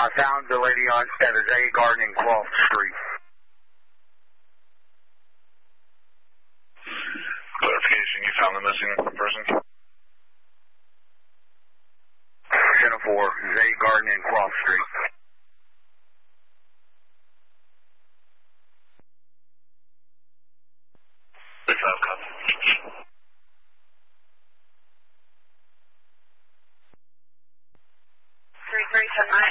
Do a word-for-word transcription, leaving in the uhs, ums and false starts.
I found the lady on at Azalea Garden in Cloth Street. Clarification, you found the missing person? ten oh four, Azalea Garden in Cloth Street. six five, copy. three three seven nine.